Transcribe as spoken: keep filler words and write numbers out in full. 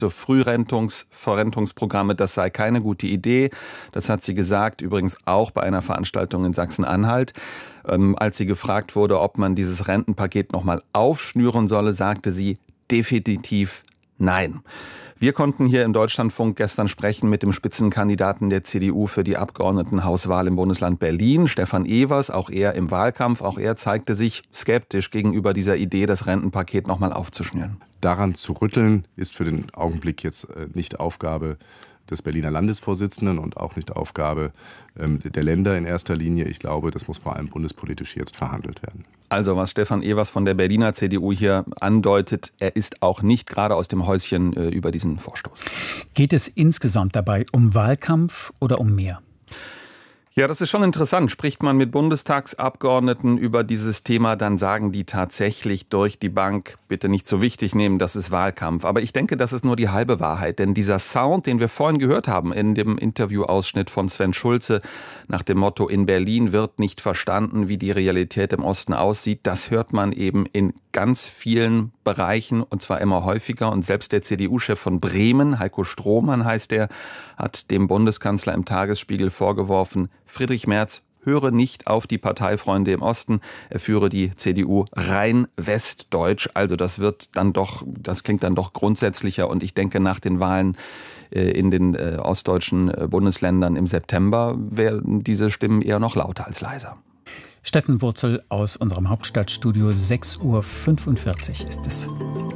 So Frührentungsverrentungsprogramme, das sei keine gute Idee. Das hat sie gesagt, übrigens auch bei einer Veranstaltung in Sachsen-Anhalt. Ähm, als sie gefragt wurde, ob man dieses Rentenpaket nochmal aufschnüren solle, sagte sie definitiv nein. Wir konnten hier im Deutschlandfunk gestern sprechen mit dem Spitzenkandidaten der C D U für die Abgeordnetenhauswahl im Bundesland Berlin, Stefan Evers. Auch er im Wahlkampf, auch er zeigte sich skeptisch gegenüber dieser Idee, das Rentenpaket nochmal aufzuschnüren. Daran zu rütteln, ist für den Augenblick jetzt nicht Aufgabe des Berliner Landesvorsitzenden und auch nicht Aufgabe ähm, der Länder in erster Linie. Ich glaube, das muss vor allem bundespolitisch jetzt verhandelt werden. Also was Stefan Evers von der Berliner C D U hier andeutet, er ist auch nicht gerade aus dem Häuschen äh, über diesen Vorstoß. Geht es insgesamt dabei um Wahlkampf oder um mehr? Ja, das ist schon interessant. Spricht man mit Bundestagsabgeordneten über dieses Thema, dann sagen die tatsächlich durch die Bank, bitte nicht so wichtig nehmen, das ist Wahlkampf. Aber ich denke, das ist nur die halbe Wahrheit. Denn dieser Sound, den wir vorhin gehört haben in dem Interviewausschnitt von Sven Schulze nach dem Motto, in Berlin wird nicht verstanden, wie die Realität im Osten aussieht, das hört man eben in ganz vielen Bereichen und zwar immer häufiger. Und selbst der C D U-Chef von Bremen, Heiko Strohmann heißt er, hat dem Bundeskanzler im Tagesspiegel vorgeworfen, Friedrich Merz höre nicht auf die Parteifreunde im Osten, er führe die C D U rein westdeutsch. Also das wird dann doch, das klingt dann doch grundsätzlicher und ich denke nach den Wahlen in den ostdeutschen Bundesländern im September werden diese Stimmen eher noch lauter als leiser. Steffen Wurzel aus unserem Hauptstadtstudio, sechs Uhr fünfundvierzig ist es.